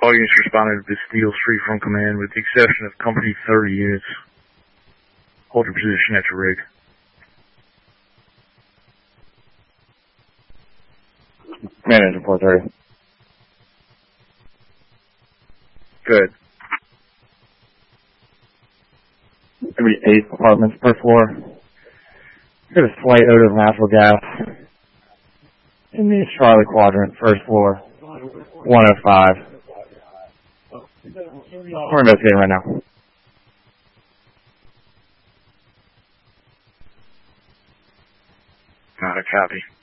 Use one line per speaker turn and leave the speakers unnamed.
All units responded to Bastille Street from command with the exception of Company 30 units. Hold your position at your rig.
Manager 430.
Good.
Maybe 8 apartments per floor. Got a slight odor of natural gas. In the Charlotte quadrant, first floor, 105. We're investigating right now.
Not a copy.